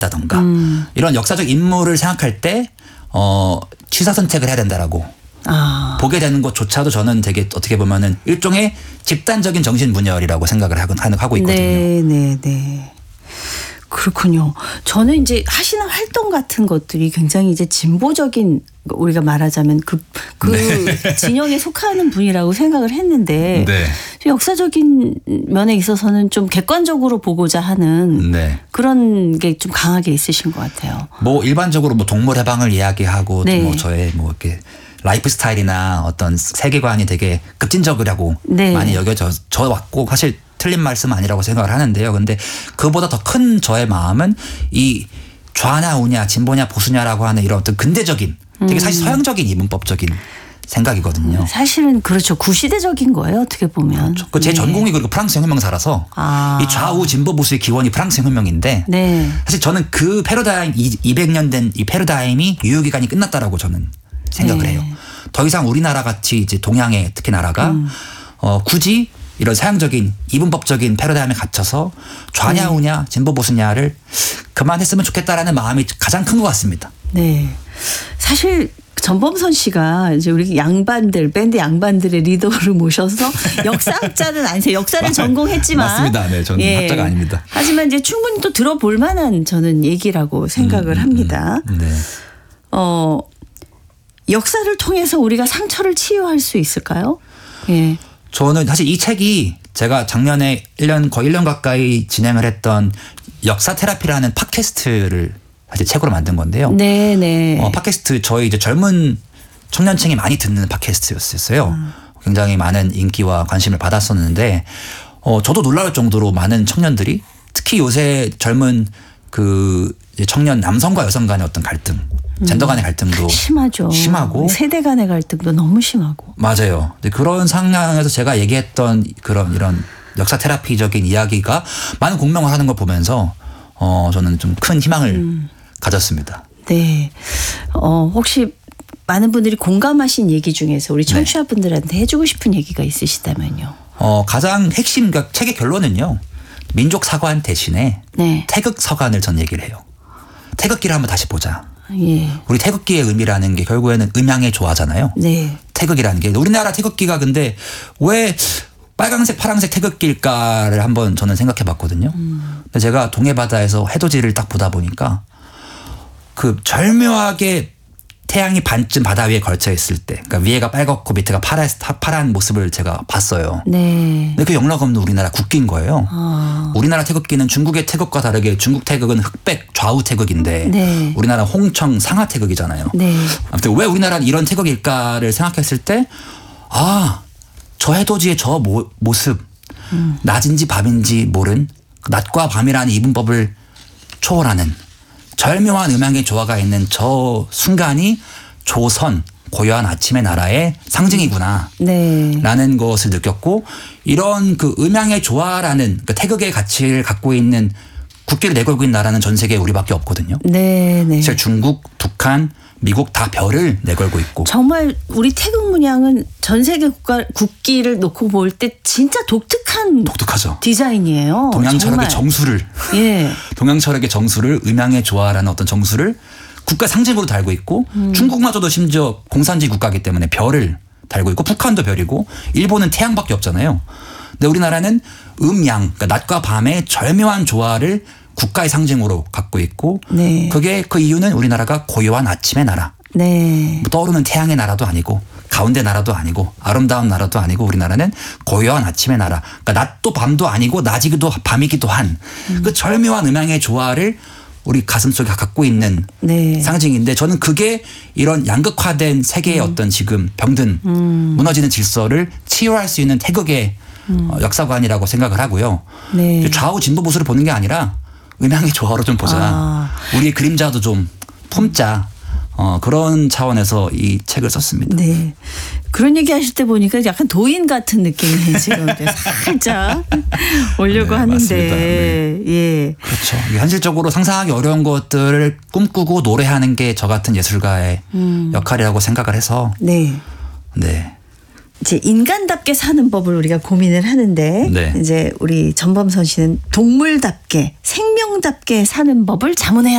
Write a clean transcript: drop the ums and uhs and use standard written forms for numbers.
다던가 이런 역사적 인물을 생각할 때 취사 선택을 해야 된다라고 보게 되는 것조차도 저는 되게 어떻게 보면은 일종의 집단적인 정신분열이라고 생각을 하고 있거든요. 네. 그렇군요. 저는 이제 하시는 활동 같은 것들이 굉장히 이제 진보적인, 우리가 말하자면 그 네. 진영에 속하는 분이라고 생각을 했는데 네. 역사적인 면에 있어서는 좀 객관적으로 보고자 하는 네. 그런 게 좀 강하게 있으신 것 같아요. 뭐 일반적으로 뭐 동물 해방을 이야기하고 네. 뭐 저의 뭐 이렇게 라이프 스타일이나 어떤 세계관이 되게 급진적이라고 네. 많이 여겨져 왔고 사실 틀린 말씀은 아니라고 생각을 하는데요. 근데 그보다 더 큰 저의 마음은 이 좌냐 우냐 진보냐 보수냐라고 하는 이런 어떤 근대적인 되게 사실 서양적인 이분법적인 생각이거든요. 사실은 그렇죠. 구시대적인 거예요. 어떻게 보면. 그렇죠. 제 전공이 그리고 프랑스 혁명사라서 이 좌우 진보 보수의 기원이 프랑스 혁명인데 네. 사실 저는 그 패러다임 200년 된 이 패러다임이 유효기간이 끝났다라고 저는 생각을 해요. 더 이상 우리나라 같이 이제 동양의 특히 나라가 굳이 이런 서양적인 이분법적인 패러다임에 갇혀서 좌냐 우냐 진보 보수냐를 그만했으면 좋겠다라는 마음이 가장 큰 것 같습니다. 네. 사실 전범선 씨가 이제 우리 양반들, 밴드 양반들의 리더를 모셔서 역사학자는 아니세요. 역사를 전공했지만. 맞습니다. 네, 저는 학자가 아닙니다. 하지만 이제 충분히 또 들어볼 만한 저는 얘기라고 생각을 합니다. 네. 역사를 통해서 우리가 상처를 치유할 수 있을까요? 예. 저는 사실 이 책이 제가 작년에 거의 1년 가까이 진행을 했던 역사 테라피라는 팟캐스트를 사실 책으로 만든 건데요. 네. 팟캐스트 저희 이제 젊은 청년층이 많이 듣는 팟캐스트였어요. 굉장히 많은 인기와 관심을 받았었는데 저도 놀라울 정도로 많은 청년들이 특히 요새 젊은 그 청년 남성과 여성 간의 어떤 갈등, 젠더 간의 갈등도 심하고 세대 간의 갈등도 너무 심하고. 맞아요. 근데 그런 상황에서 제가 얘기했던 이런 역사 테라피적인 이야기가 많은 공명을 하는 걸 보면서 저는 좀 큰 희망을 가졌습니다. 네. 혹시 많은 분들이 공감하신 얘기 중에서 우리 청취자분들한테 해주고 싶은 얘기가 있으시다면요. 가장 핵심, 그러니까 책의 결론은요. 민족 사관 대신에 태극 서관을 전 얘기를 해요. 태극기를 한번 다시 보자. 예. 우리 태극기의 의미라는 게 결국에는 음양의 조화잖아요. 네. 태극이라는 게 우리나라 태극기가 근데 왜 빨강색 파랑색 태극기일까를 한번 저는 생각해 봤거든요. 근데 제가 동해바다에서 해돋이를 딱 보다 보니까 그 절묘하게 태양이 반쯤 바다 위에 걸쳐 있을 때, 그러니까 위에가 빨갛고 밑에가 파란 모습을 제가 봤어요. 네. 근데 그 영락 없는 우리나라 국기인 거예요. 우리나라 태극기는 중국의 태극과 다르게 중국 태극은 흑백 좌우 태극인데 우리나라 홍청 상하 태극이잖아요. 네. 아무튼 왜 우리나라는 이런 태극일까를 생각했을 때 저 해돋이의 저 모습 낮인지 밤인지 모른 낮과 밤이라는 이분법을 초월하는 절묘한 음양의 조화가 있는 저 순간이 조선 고요한 아침의 나라의 상징이구나 라는 것을 느꼈고 이런 그 음양의 조화라는 그 태극의 가치를 갖고 있는 국기를 내걸고 있는 나라는 전 세계에 우리밖에 없거든요. 사실 중국, 북한, 미국 다 별을 내걸고 있고. 정말 우리 태극 문양은 전 세계 국기를 놓고 볼 때 진짜 독특하죠. 디자인이에요. 동양 정말. 철학의 정수를 동양 철학의 정수를 음양의 조화라는 어떤 정수를 국가 상징으로 달고 있고 중국마저도 심지어 공산주의 국가이기 때문에 별을 달고 있고 북한도 별이고 일본은 태양밖에 없잖아요. 근데 우리나라는 음양, 그러니까 낮과 밤의 절묘한 조화를 국가의 상징으로 갖고 있고 그게 그 이유는 우리나라가 고요한 아침의 나라. 뭐 떠오르는 태양의 나라도 아니고 가운데 나라도 아니고 아름다운 나라도 아니고 우리나라는 고요한 아침의 나라. 그러니까 낮도 밤도 아니고 낮이기도 밤이기도 한 그 절묘한 음양의 조화를 우리 가슴속에 갖고 있는 상징인데 저는 그게 이런 양극화된 세계의 어떤 지금 병든 무너지는 질서를 치유할 수 있는 태극의 역사관이라고 생각을 하고요. 좌우 진보 보수를 보는 게 아니라 음양의 조화로 좀 보자. 우리의 그림자도 좀 품자. 그런 차원에서 이 책을 썼습니다. 네. 그런 얘기 하실 때 보니까 약간 도인 같은 느낌이 지금 살짝 오려고 하는데. 맞습니다. 예. 그렇죠. 현실적으로 상상하기 어려운 것들을 꿈꾸고 노래하는 게 저 같은 예술가의 역할이라고 생각을 해서. 네. 이제 인간답게 사는 법을 우리가 고민을 하는데 이제 우리 전범선 씨는 동물답게 생명답게 사는 법을 자문해야